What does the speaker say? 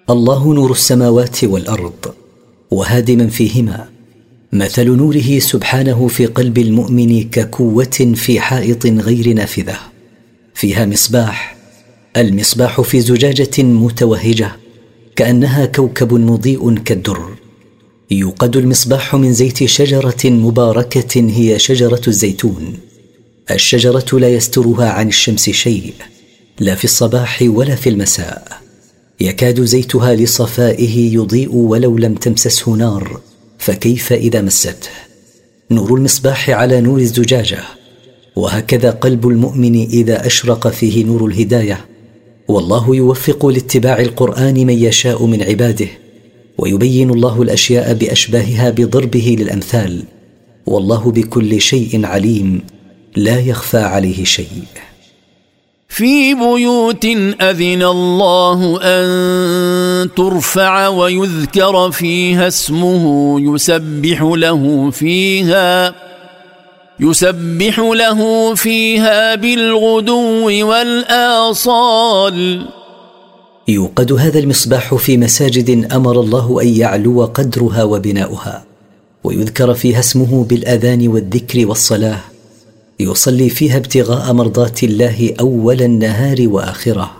الله نور السماوات والأرض وهادي من فيهما. مثل نوره سبحانه في قلب المؤمن ككوة في حائط غير نافذة فيها مصباح. المصباح في زجاجة متوهجة كأنها كوكب مضيء كالدر. يوقد المصباح من زيت شجرة مباركة هي شجرة الزيتون. الشجرة لا يسترها عن الشمس شيء، لا في الصباح ولا في المساء. يكاد زيتها لصفائه يضيء ولو لم تمسسه نار، فكيف إذا مسته؟ نور المصباح على نور الزجاجة. وهكذا قلب المؤمن إذا أشرق فيه نور الهداية. والله يوفق لاتباع القرآن من يشاء من عباده، ويبين الله الأشياء بأشباهها بضربه للأمثال. والله بكل شيء عليم، لا يخفى عليه شيء. في بيوت أذن الله أن ترفع ويذكر فيها اسمه يسبح له فيها بالغدو والآصال. يوقد هذا المصباح في مساجد أمر الله أن يعلو قدرها وبناؤها، ويذكر فيها اسمه بالأذان والذكر والصلاة. يصلي فيها ابتغاء مرضات الله أول النهار وآخره.